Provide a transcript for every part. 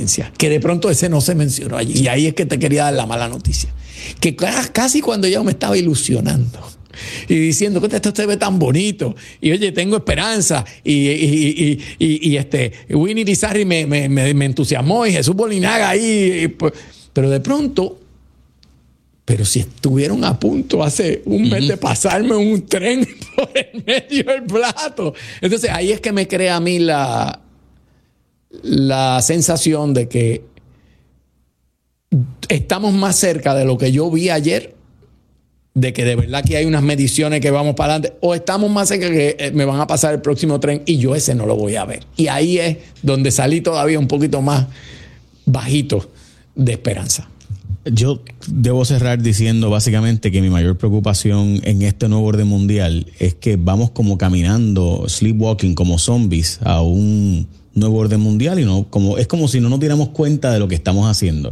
transferencias, que de pronto ese no se mencionó allí. Y ahí es que te quería dar la mala noticia. Que casi cuando yo me estaba ilusionando y diciendo que esto se ve tan bonito y oye, tengo esperanza y Winnie Lizarri me entusiasmó y Jesús Bolinaga ahí, pero de pronto, pero si estuvieron a punto hace un mes de pasarme un tren por el medio del plato. Entonces ahí es que me crea a mí la sensación de que estamos más cerca de lo que yo vi ayer, de que de verdad que hay unas mediciones que vamos para adelante, o estamos más cerca que me van a pasar el próximo tren y yo ese no lo voy a ver. Y ahí es donde salí todavía un poquito más bajito de esperanza. Yo debo cerrar diciendo básicamente que mi mayor preocupación en este nuevo orden mundial es que vamos como caminando, sleepwalking, como zombies a un nuevo orden mundial y es como si no nos diéramos cuenta de lo que estamos haciendo.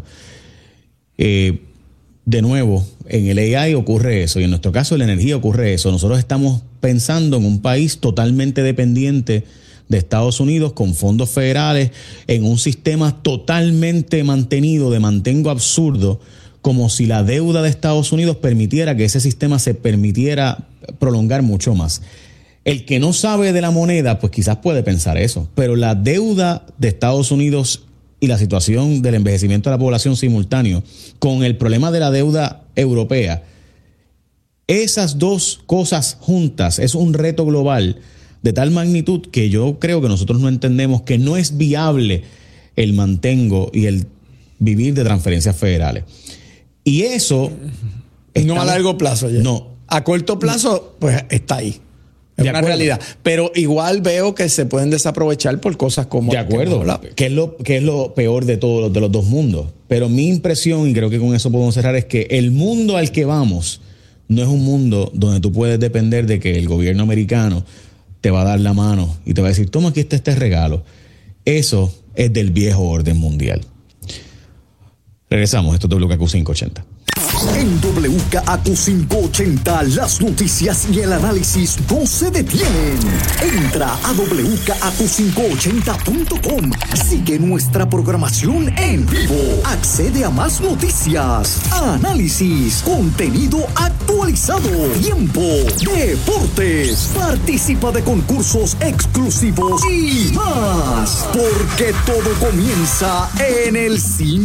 De nuevo, en el AI ocurre eso y en nuestro caso en la energía ocurre eso. Nosotros estamos pensando en un país totalmente dependiente de Estados Unidos con fondos federales en un sistema totalmente mantenido de mantengo absurdo, como si la deuda de Estados Unidos permitiera que ese sistema se permitiera prolongar mucho más. El que no sabe de la moneda, pues quizás puede pensar eso, pero la deuda de Estados Unidos y la situación del envejecimiento de la población simultáneo con el problema de la deuda europea, esas dos cosas juntas es un reto global de tal magnitud que yo creo que nosotros no entendemos que no es viable el mantengo y el vivir de transferencias federales. Y eso... No a largo plazo ya. No. A corto plazo, pues está ahí. Es una realidad. Pero igual veo que se pueden desaprovechar por cosas como... De acuerdo. Que es lo peor de todos de los dos mundos. Pero mi impresión, y creo que con eso podemos cerrar, es que el mundo al que vamos no es un mundo donde tú puedes depender de que el gobierno americano te va a dar la mano y te va a decir, toma, aquí está este regalo. Eso es del viejo orden mundial. Regresamos, esto es WKQ 580. En WKAQ 580, las noticias y el análisis no se detienen. Entra a WKAQ580.com. Sigue nuestra programación en vivo. Accede a más noticias, análisis, contenido actualizado, tiempo, deportes. Participa de concursos exclusivos y más. Porque todo comienza en el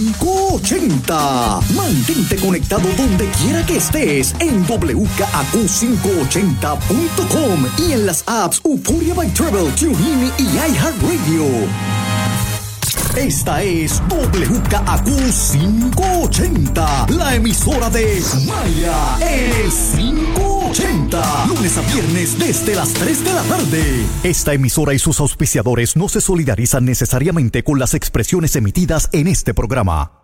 580. Mantente conectado donde quiera que estés en WKAQ580.com y en las apps Euphoria by Travel, TuneIn y iHeartRadio. Esta es WKAQ 580, la emisora de Maya, el 580, lunes a viernes desde las 3 de la tarde. Esta emisora y sus auspiciadores no se solidarizan necesariamente con las expresiones emitidas en este programa.